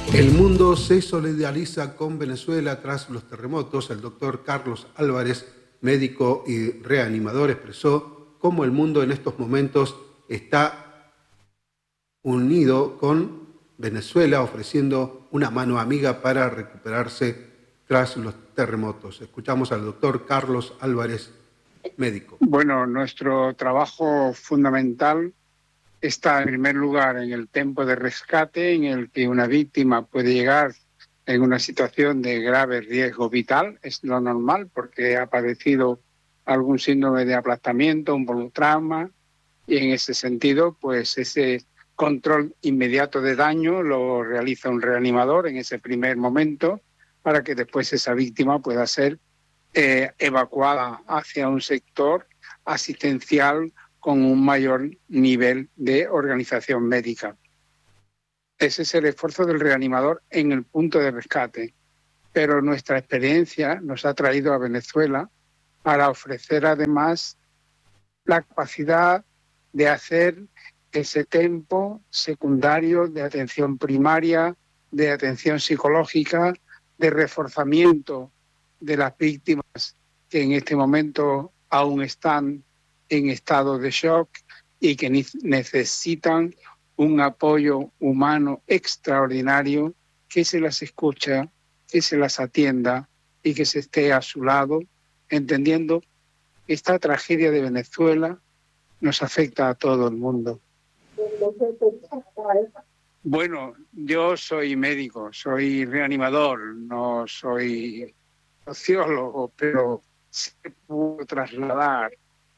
El mundo se solidariza con Venezuela tras los terremotos. El doctor Carlos Álvarez, médico y reanimador, expresó cómo el mundo en estos momentos está unido con Venezuela, ofreciendo una mano amiga para recuperarse tras los terremotos. Escuchamos al doctor Carlos Álvarez, médico. Bueno, nuestro trabajo fundamental está en primer lugar en el tiempo de rescate, en el que una víctima puede llegar en una situación de grave riesgo vital. Es lo normal porque ha padecido algún síndrome de aplastamiento, un volutrauma, y en ese sentido, pues ese control inmediato de daño lo realiza un reanimador en ese primer momento para que después esa víctima pueda ser evacuada hacia un sector asistencial con un mayor nivel de organización médica. Ese es el esfuerzo del reanimador en el punto de rescate. Pero nuestra experiencia nos ha traído a Venezuela para ofrecer además la capacidad de hacer ese tempo secundario de atención primaria, de atención psicológica, de reforzamiento de las víctimas que en este momento aún están en estado de shock y que necesitan un apoyo humano extraordinario, que se las escucha, que se las atienda y que se esté a su lado, entendiendo que esta tragedia de Venezuela nos afecta a todo el mundo. Bueno, yo soy médico, soy reanimador, no soy sociólogo, pero sí puedo trasladar.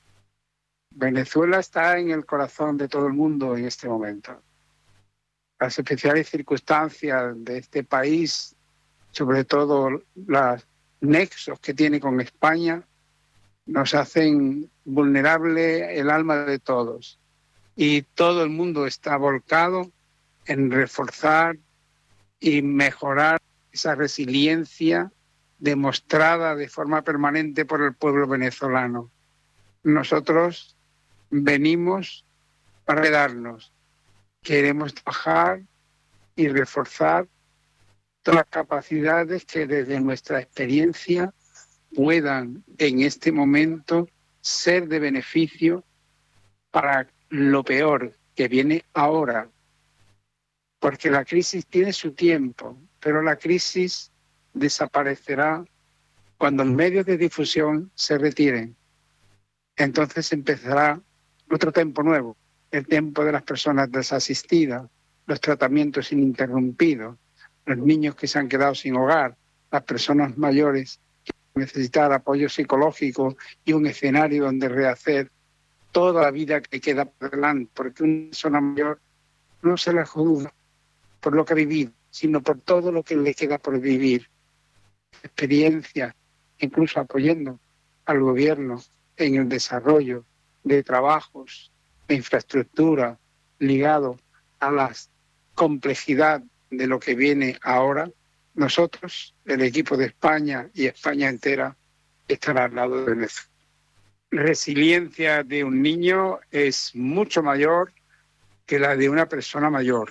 Venezuela está en el corazón de todo el mundo en este momento. Las especiales circunstancias de este país, sobre todo los nexos que tiene con España, nos hacen vulnerable el alma de todos. Y todo el mundo está volcado en reforzar y mejorar esa resiliencia demostrada de forma permanente por el pueblo venezolano. Nosotros venimos para quedarnos. Queremos trabajar y reforzar todas las capacidades que desde nuestra experiencia puedan en este momento ser de beneficio para lo peor que viene ahora. Porque la crisis tiene su tiempo, pero la crisis desaparecerá cuando los medios de difusión se retiren. Entonces empezará otro tiempo nuevo, el tiempo de las personas desasistidas, los tratamientos ininterrumpidos, los niños que se han quedado sin hogar, las personas mayores que necesitan apoyo psicológico y un escenario donde rehacer toda la vida que queda por delante, porque una persona mayor no se la juzga por lo que ha vivido, sino por todo lo que le queda por vivir. Experiencia, incluso apoyando al gobierno en el desarrollo de trabajos, de infraestructura ligado a la complejidad de lo que viene ahora. Nosotros, el equipo de España y España entera, estará al lado de Venezuela. La resiliencia de un niño es mucho mayor que la de una persona mayor.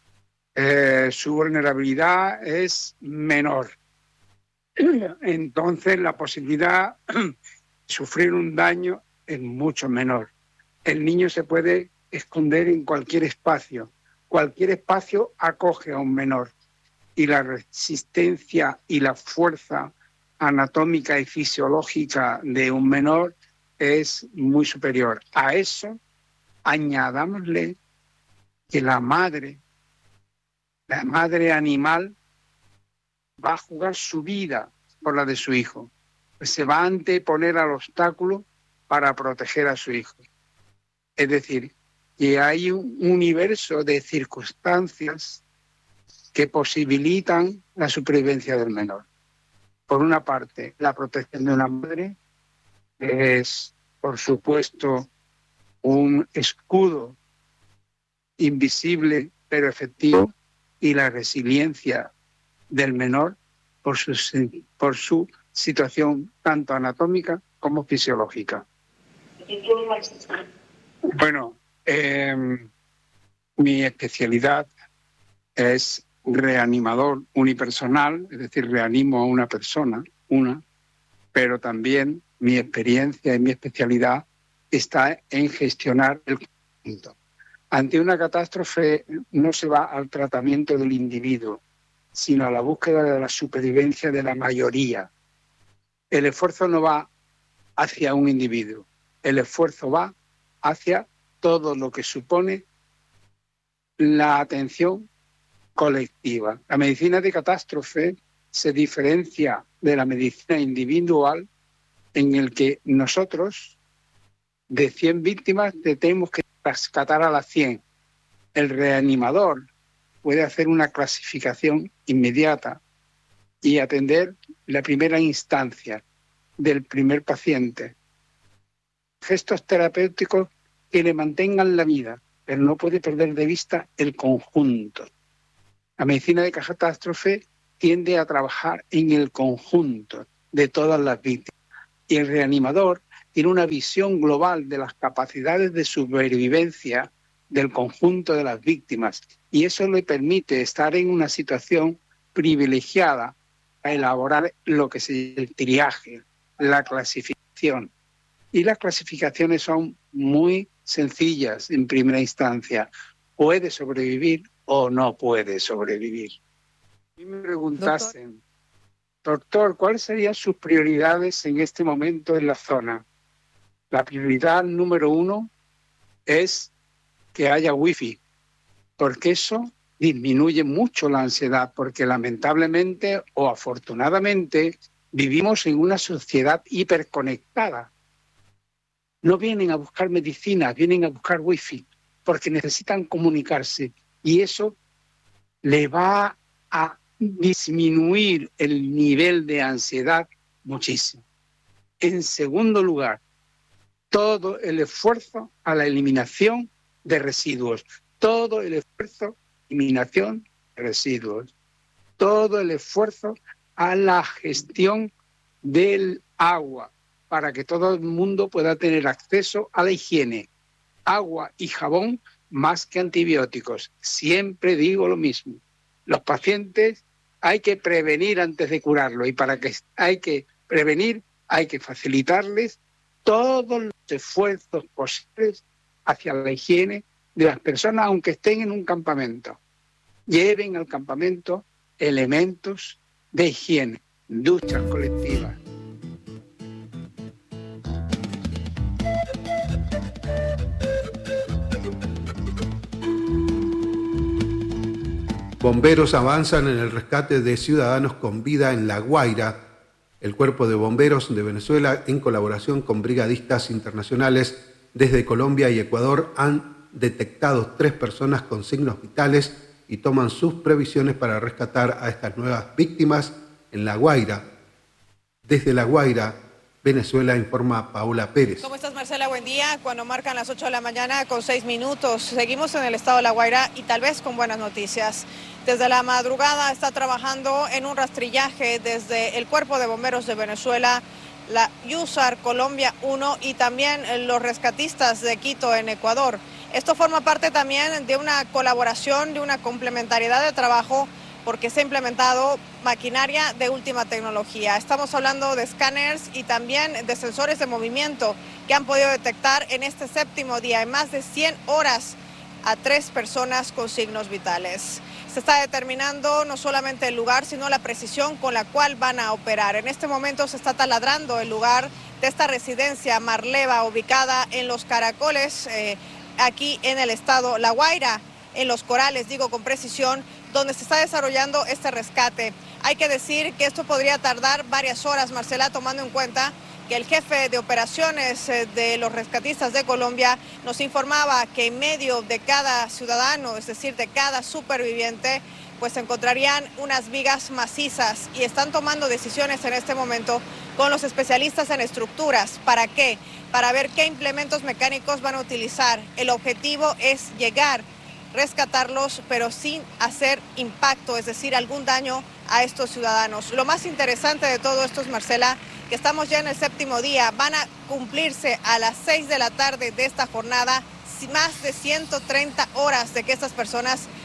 Su vulnerabilidad es menor. Entonces la posibilidad de sufrir un daño es mucho menor. El niño se puede esconder en cualquier espacio acoge a un menor, y la resistencia y la fuerza anatómica y fisiológica de un menor es muy superior. A eso añadámosle que la madre animal va a jugar su vida por la de su hijo. Se va a anteponer al obstáculo para proteger a su hijo. Es decir, que hay un universo de circunstancias que posibilitan la supervivencia del menor. Por una parte, la protección de una madre es, por supuesto, un escudo invisible pero efectivo, y la resiliencia del menor por su situación tanto anatómica como fisiológica. Bueno, mi especialidad es reanimador unipersonal, es decir, reanimo a una persona, pero también mi experiencia y mi especialidad está en gestionar el conjunto. Ante una catástrofe no se va al tratamiento del individuo, sino a la búsqueda de la supervivencia de la mayoría. El esfuerzo no va hacia un individuo, el esfuerzo va hacia todo lo que supone la atención colectiva. La medicina de catástrofe se diferencia de la medicina individual en el que nosotros, de 100 víctimas, tenemos que rescatar a las 100. El reanimador puede hacer una clasificación inmediata y atender la primera instancia del primer paciente. Gestos terapéuticos que le mantengan la vida, pero no puede perder de vista el conjunto. La medicina de catástrofe tiende a trabajar en el conjunto de todas las víctimas. Y el reanimador tiene una visión global de las capacidades de supervivencia del conjunto de las víctimas. Y eso le permite estar en una situación privilegiada a elaborar lo que se llama el triaje, la clasificación. Y las clasificaciones son muy sencillas en primera instancia. Puede sobrevivir o no puede sobrevivir. Y me preguntasen, doctor, ¿cuáles serían sus prioridades en este momento en la zona? La prioridad número 1 es que haya wifi, porque eso disminuye mucho la ansiedad, porque lamentablemente o afortunadamente vivimos en una sociedad hiperconectada. No vienen a buscar medicina, vienen a buscar wifi, porque necesitan comunicarse y eso le va a disminuir el nivel de ansiedad muchísimo. En segundo lugar, todo el esfuerzo a la eliminación de residuos, todo el esfuerzo eliminación de residuos, todo el esfuerzo a la gestión del agua para que todo el mundo pueda tener acceso a la higiene, agua y jabón más que antibióticos. Siempre digo lo mismo. Los pacientes hay que prevenir antes de curarlo y para que hay que prevenir hay que facilitarles todos los esfuerzos posibles hacia la higiene de las personas, aunque estén en un campamento. Lleven al campamento elementos de higiene, duchas colectivas. Bomberos avanzan en el rescate de ciudadanos con vida en La Guaira. El Cuerpo de Bomberos de Venezuela, en colaboración con brigadistas internacionales desde Colombia y Ecuador, han detectado 3 personas con signos vitales y toman sus previsiones para rescatar a estas nuevas víctimas en La Guaira. Desde La Guaira, Venezuela, informa Paola Pérez. ¿Cómo estás, Marcela? Buen día. Cuando marcan las 8 de la mañana con 6 minutos, seguimos en el estado de La Guaira y tal vez con buenas noticias. Desde la madrugada está trabajando en un rastrillaje desde el Cuerpo de Bomberos de Venezuela, la USAR Colombia 1 y también los rescatistas de Quito en Ecuador. Esto forma parte también de una colaboración, de una complementariedad de trabajo, porque se ha implementado maquinaria de última tecnología. Estamos hablando de escáneres y también de sensores de movimiento que han podido detectar en este 7º día, en más de 100 horas, a 3 personas con signos vitales. Se está determinando no solamente el lugar, sino la precisión con la cual van a operar. En este momento se está taladrando el lugar de esta residencia Marleva, ubicada en Los Caracoles, aquí en el estado La Guaira, en Los Corales, digo con precisión, donde se está desarrollando este rescate. Hay que decir que esto podría tardar varias horas, Marcela, tomando en cuenta que el jefe de operaciones de los rescatistas de Colombia nos informaba que en medio de cada ciudadano, es decir, de cada superviviente, pues se encontrarían unas vigas macizas y están tomando decisiones en este momento con los especialistas en estructuras. ¿Para qué? Para ver qué implementos mecánicos van a utilizar. El objetivo es llegar, rescatarlos, pero sin hacer impacto, es decir, algún daño a estos ciudadanos. Lo más interesante de todo esto es, Marcela, que estamos ya en el 7º día. Van a cumplirse a las 6 de la tarde de esta jornada más de 130 horas de que estas personas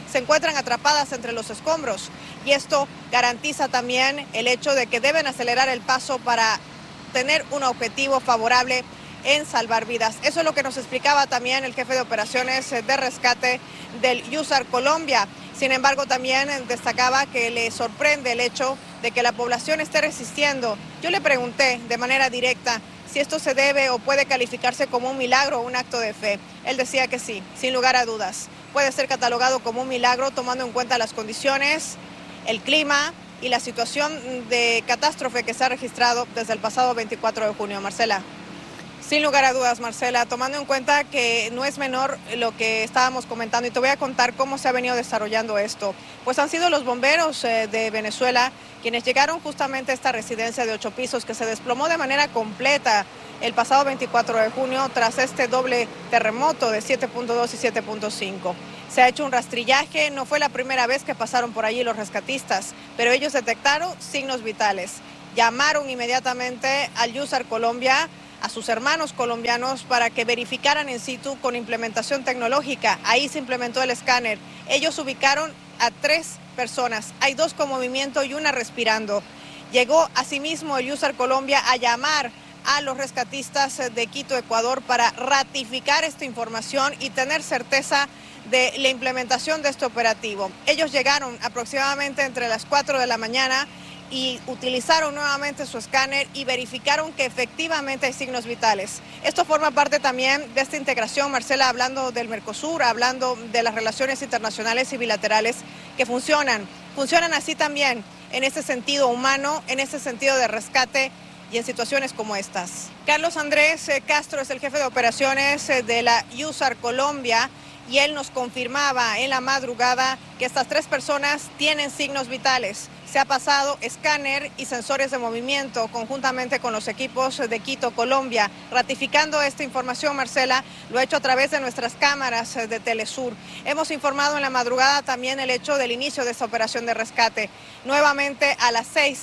se encuentran atrapadas entre los escombros. Y esto garantiza también el hecho de que deben acelerar el paso para tener un objetivo favorable en salvar vidas. Eso es lo que nos explicaba también el jefe de operaciones de rescate del USAR Colombia. Sin embargo, también destacaba que le sorprende el hecho de que la población esté resistiendo. Yo le pregunté de manera directa si esto se debe o puede calificarse como un milagro o un acto de fe. Él decía que sí, sin lugar a dudas. Puede ser catalogado como un milagro tomando en cuenta las condiciones, el clima y la situación de catástrofe que se ha registrado desde el pasado 24 de junio. Marcela. Sin lugar a dudas, Marcela, tomando en cuenta que no es menor lo que estábamos comentando, y te voy a contar cómo se ha venido desarrollando esto. Pues han sido los bomberos de Venezuela quienes llegaron justamente a esta residencia de 8 pisos que se desplomó de manera completa el pasado 24 de junio tras este doble terremoto de 7.2 y 7.5. Se ha hecho un rastrillaje, no fue la primera vez que pasaron por allí los rescatistas, pero ellos detectaron signos vitales. Llamaron inmediatamente al USAR Colombia, a sus hermanos colombianos, para que verificaran in situ con implementación tecnológica. Ahí se implementó el escáner. Ellos ubicaron a 3 personas. Hay 2 con movimiento y 1 respirando. Llegó asimismo el USAR Colombia a llamar a los rescatistas de Quito, Ecuador, para ratificar esta información y tener certeza de la implementación de este operativo. Ellos llegaron aproximadamente entre las 4 de la mañana y utilizaron nuevamente su escáner y verificaron que efectivamente hay signos vitales. Esto forma parte también de esta integración, Marcela, hablando del Mercosur, hablando de las relaciones internacionales y bilaterales que funcionan así también en ese sentido humano, en ese sentido de rescate y en situaciones como estas. Carlos Andrés Castro es el jefe de operaciones de la USAR Colombia, y él nos confirmaba en la madrugada que estas 3 personas tienen signos vitales. Se ha pasado escáner y sensores de movimiento conjuntamente con los equipos de Quito, Colombia. Ratificando esta información, Marcela, lo ha hecho a través de nuestras cámaras de Telesur. Hemos informado en la madrugada también el hecho del inicio de esta operación de rescate. Nuevamente a las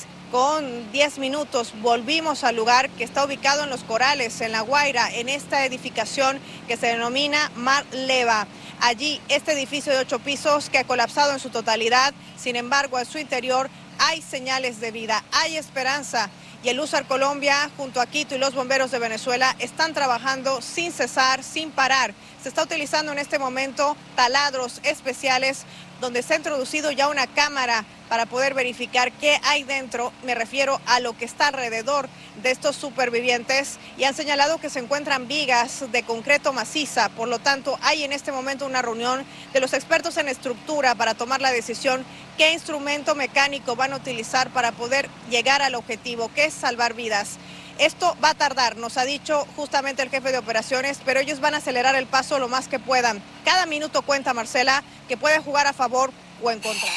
6:10 volvimos al lugar que está ubicado en Los Corales, en La Guaira, en esta edificación que se denomina Mar Leva. Allí, este edificio de 8 pisos que ha colapsado en su totalidad, sin embargo, en su interior hay señales de vida, hay esperanza. Y el USAR Colombia, junto a Quito y los bomberos de Venezuela, están trabajando sin cesar, sin parar. Se está utilizando en este momento taladros especiales donde se ha introducido ya una cámara para poder verificar qué hay dentro. Me refiero a lo que está alrededor de estos supervivientes, y han señalado que se encuentran vigas de concreto maciza. Por lo tanto, hay en este momento una reunión de los expertos en estructura para tomar la decisión qué instrumento mecánico van a utilizar para poder llegar al objetivo, que es salvar vidas. Esto va a tardar, nos ha dicho justamente el jefe de operaciones, pero ellos van a acelerar el paso lo más que puedan. Cada minuto cuenta, Marcela, que puede jugar a favor o en contra.